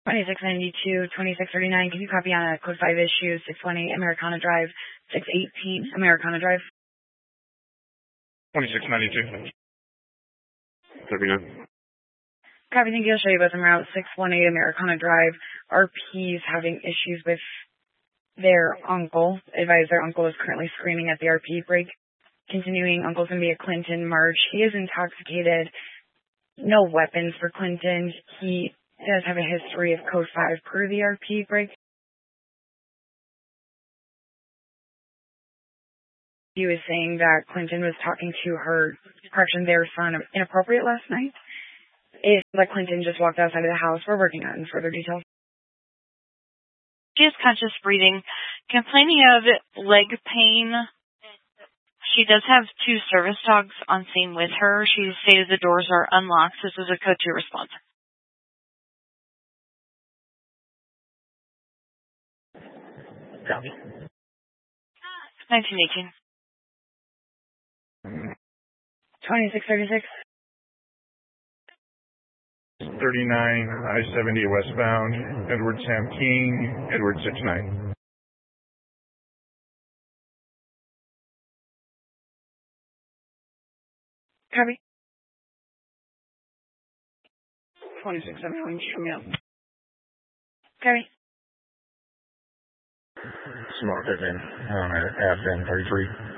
2692, 2639. Can you copy on a code 5 issue, 618 Americana Drive, 618 Americana Drive? 2692. 39. Copy, thank you. I'll show you both en route. 618 Americana Drive. RP's having issues with their uncle. Advise their uncle is currently screaming at the RP break. Continuing, uncle's going to be at Clinton March. He is intoxicated. No weapons for Clinton. He does have a history of code 5 per the RP break. He was saying that Clinton was talking to their son inappropriate last night. It's like Clinton just walked outside of the house. We're working on further details. She is conscious breathing, complaining of leg pain. She does have 2 service dogs on scene with her. She stated the doors are unlocked. This is a code 2 response. Copy. 1918. 2636. 39, I-70 westbound, Edward Sam King, Edward 69. Copy. 2671, show me up. Copy. Smart 15, Advent 33.